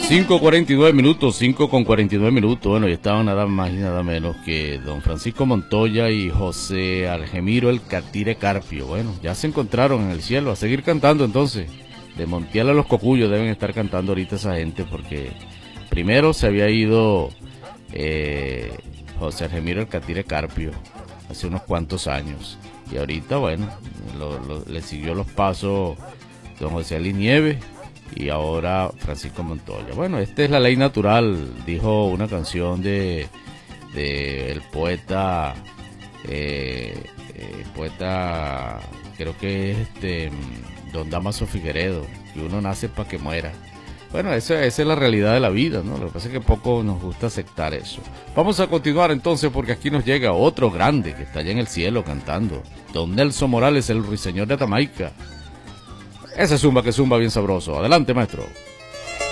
5:49, 5:49. Bueno, y estaban nada más y nada menos que don Francisco Montoya y José Argemiro el Catire Carpio. Bueno, ya se encontraron en el cielo, a seguir cantando entonces. De Montiel a los Cocuyos deben estar cantando ahorita esa gente, porque primero se había ido José Argemiro el Catire Carpio hace unos cuantos años. Y ahorita, bueno, le siguió los pasos don José Ali Nieves y ahora Francisco Montoya. Bueno, esta es la ley natural, dijo una canción de el poeta, creo que es don Damaso Figueredo, que uno nace para que muera. Bueno, esa es la realidad de la vida, ¿no? Lo que pasa es que poco nos gusta aceptar eso. Vamos a continuar entonces, porque aquí nos llega otro grande que está allá en el cielo cantando. Don Nelson Morales, el ruiseñor de Jamaica. Ese zumba que zumba bien sabroso. Adelante, maestro.